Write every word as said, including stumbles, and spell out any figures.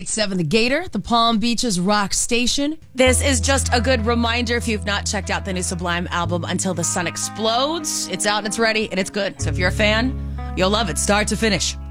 seven The Gator, the Palm Beaches rock station. This is just a good reminder if you've not checked out the new Sublime album, Until the Sun Explodes. It's out and it's ready and it's good. So if you're a fan, you'll love it start to finish.